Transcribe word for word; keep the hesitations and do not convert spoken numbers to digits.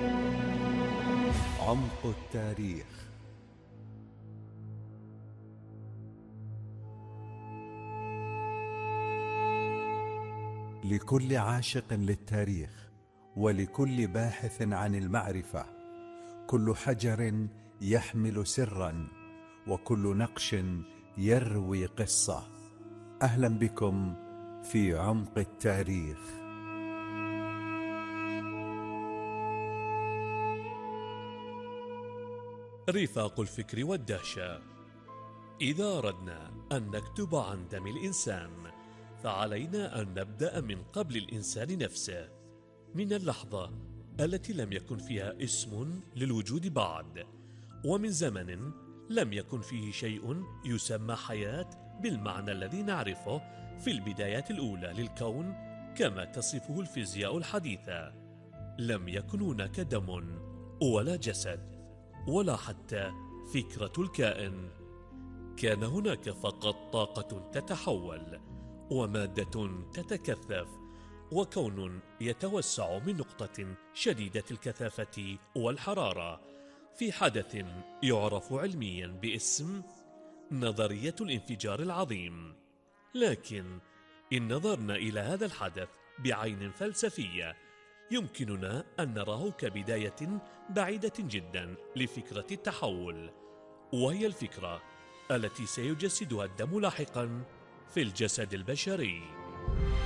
عمق التاريخ. لكل عاشق للتاريخ ولكل باحث عن المعرفة، كل حجر يحمل سرا وكل نقش يروي قصة. أهلا بكم في عمق التاريخ. رفاق الفكر والدهشة. إذا أردنا أن نكتب عن دم الإنسان فعلينا أن نبدأ من قبل الإنسان نفسه، من اللحظة التي لم يكن فيها اسم للوجود بعد، ومن زمن لم يكن فيه شيء يسمى حياة بالمعنى الذي نعرفه في البدايات الأولى للكون كما تصفه الفيزياء الحديثة. لم يكن هناك دم ولا جسد ولا حتى فكرة الكائن، كان هناك فقط طاقة تتحول ومادة تتكثف وكون يتوسع من نقطة شديدة الكثافة والحرارة في حدث يعرف علميا باسم نظرية الانفجار العظيم. لكن إن نظرنا إلى هذا الحدث بعين فلسفية يمكننا أن نراه كبداية بعيدة جدا لفكرة التحول، وهي الفكرة التي سيجسدها الدم لاحقا في الجسد البشري.